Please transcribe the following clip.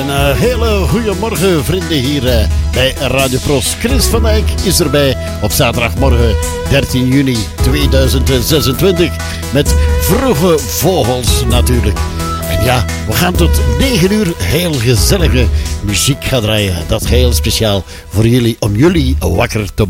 Een hele goede morgen, vrienden, hier bij Radio Pros. Chris van Dijk is erbij op zaterdagmorgen 13 juni 2026 met Vroege Vogels natuurlijk. En ja, we gaan tot 9 uur heel gezellige muziek gaan draaien. Dat heel speciaal voor jullie, om jullie wakker te